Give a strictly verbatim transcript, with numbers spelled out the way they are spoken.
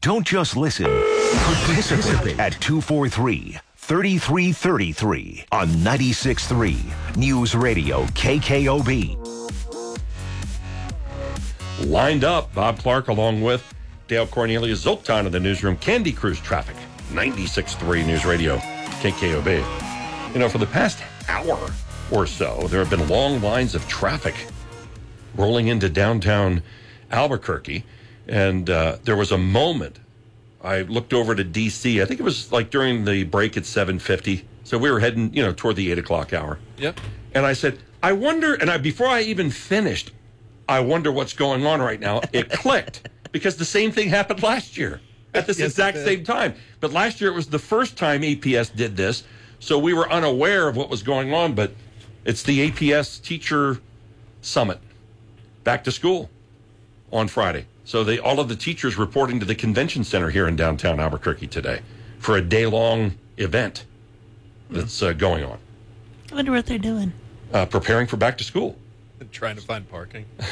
Don't just listen. Participate at two four three, three three three three on ninety-six point three News Radio K K O B. Lined up, Bob Clark along with Dale Cornelius Zoltan of the newsroom. Candy Cruise Traffic, ninety-six point three News Radio K K O B. You know, for the past hour or so, there have been long lines of traffic rolling into downtown Albuquerque. And uh, there was a moment, I looked over to D C, I think it was like during the break at seven fifty. So we were heading, you know, toward the eight o'clock hour. Yep. And I said, I wonder, and I before I even finished, I wonder what's going on right now. It clicked, because the same thing happened last year at this Yes, exact same time. But last year it was the first time A P S did this, so we were unaware of what was going on. But it's the A P S Teacher Summit, back to school on Friday. So they, all of the teachers reporting to the convention center here in downtown Albuquerque today for a day-long event that's uh, going on. I wonder what they're doing. Uh, preparing for back to school. Trying to find parking.